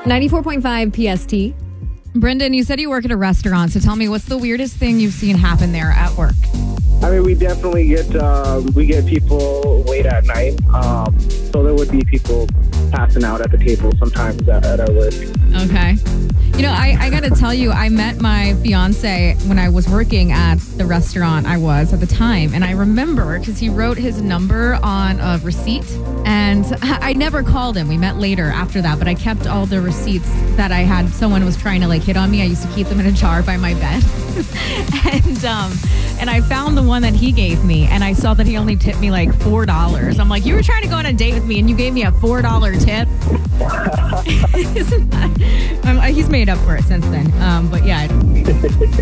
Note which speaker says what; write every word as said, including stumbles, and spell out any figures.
Speaker 1: ninety-four point five P S T.
Speaker 2: Brendan, you said you work at a restaurant, so tell me, what's the weirdest thing you've seen happen there at work?
Speaker 3: I mean, we definitely get um, we get people late at night. Um, so there would be people passing out at the table sometimes at, at our work.
Speaker 2: Okay. You know, I, I got to tell you, I met my fiance when I was working at the restaurant I was at the time. And I remember because he wrote his number on a receipt. And I never called him. We met later after that. But I kept all the receipts that I had. Someone was trying to like hit on me. I used to keep them in a jar by my bed. and um, and I found the one that he gave me. And I saw that he only tipped me like four dollars. I'm like, you were trying to go on a date with me and you gave me a four dollars tip? Isn't that, um, he's made up for it since then. Um, but yeah.